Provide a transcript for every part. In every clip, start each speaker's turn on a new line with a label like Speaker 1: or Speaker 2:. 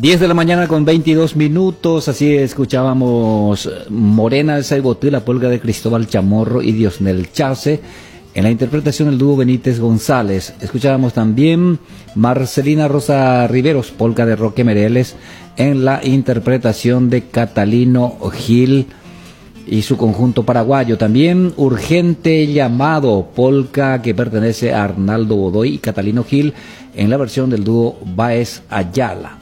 Speaker 1: 10 de la mañana con 22 minutos, así escuchábamos Morena de Saibotí, la polca de Cristóbal Chamorro y Diosnel Chase, en la interpretación del dúo Benítez González. Escuchábamos también Marcelina Rosa Riveros, polca de Roque Mereles, en la interpretación de Catalino Gil y su conjunto paraguayo. También Urgente Llamado, polca que pertenece a Arnaldo Godoy y Catalino Gil, en la versión del dúo Báez Ayala.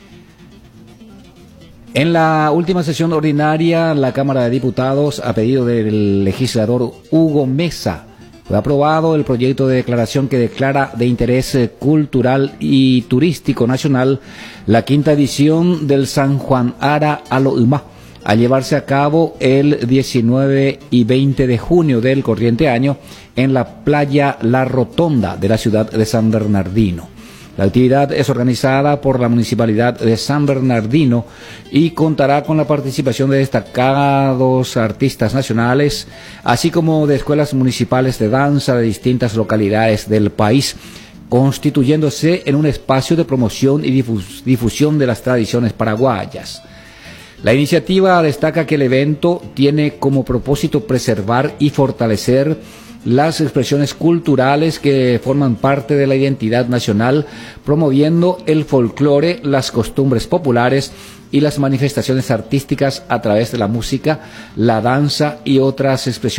Speaker 1: En la última sesión ordinaria, la Cámara de Diputados, a pedido del legislador Hugo Mesa, fue aprobado el proyecto de declaración que declara de interés cultural y turístico nacional la quinta edición del San Juan Ara Alouma, a llevarse a cabo el 19 y 20 de junio del corriente año en la playa La Rotonda de la ciudad de San Bernardino. La actividad es organizada por la Municipalidad de San Bernardino y contará con la participación de destacados artistas nacionales, así como de escuelas municipales de danza de distintas localidades del país, constituyéndose en un espacio de promoción y difusión de las tradiciones paraguayas. La iniciativa destaca que el evento tiene como propósito preservar y fortalecer las expresiones culturales que forman parte de la identidad nacional, promoviendo el folclore, las costumbres populares y las manifestaciones artísticas a través de la música, la danza y otras expresiones